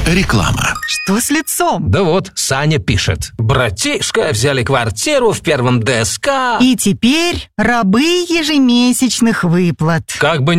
Реклама. Что с лицом? Да вот, Саня пишет. Братишка, взяли квартиру в первом ДСК. И теперь рабы ежемесячных выплат. Как бы